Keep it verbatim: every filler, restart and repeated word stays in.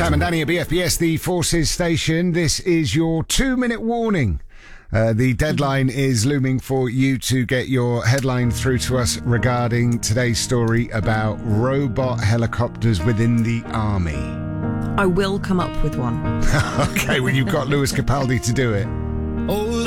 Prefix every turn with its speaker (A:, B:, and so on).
A: Sam and Danny at B F B S, the Forces Station. This is your two-minute warning. Uh, the deadline is looming for you to get your headline through to us regarding today's story about robot helicopters within the army.
B: I will come up with one.
A: Okay, well, you've got Lewis Capaldi to do it.